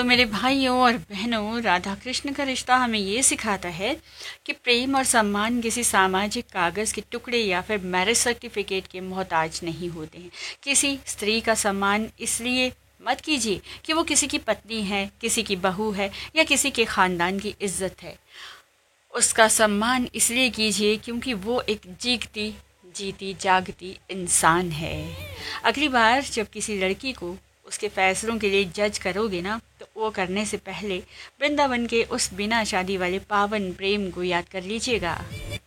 तो मेरे भाइयों और बहनों, राधा कृष्ण का रिश्ता हमें ये सिखाता है कि प्रेम और सम्मान किसी सामाजिक कागज़ के टुकड़े या फिर मैरिज सर्टिफिकेट के मोहताज नहीं होते हैं। किसी स्त्री का सम्मान इसलिए मत कीजिए कि वो किसी की पत्नी है, किसी की बहू है या किसी के ख़ानदान की इज्जत है। उसका सम्मान इसलिए कीजिए क्योंकि वो एक जीती जीती जागती इंसान है। अगली बार जब किसी लड़की को उसके फैसलों के लिए जज करोगे ना, तो वो करने से पहले वृंदावन के उस बिना शादी वाले पावन प्रेम को याद कर लीजिएगा।